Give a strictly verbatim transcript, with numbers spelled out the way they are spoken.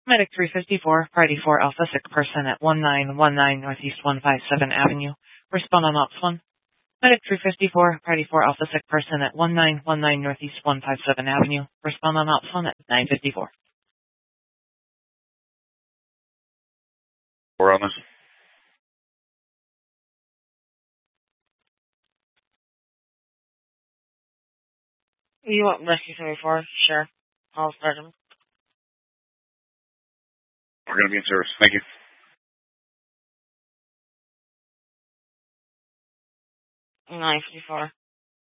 Medic three fifty-four, Priority four Alpha, sick person at one nine one nine Northeast one fifty-seven Avenue. Respond on Ops one. Medic three fifty-four, Priority four Alpha, sick person at one nine one nine Northeast one fifty-seven Avenue. Respond on Ops one at nine fifty-four. Four on this. You want Rescue seventy-four? Sure. I'll start him. We're going to be in service. Thank you. nine fifty-four.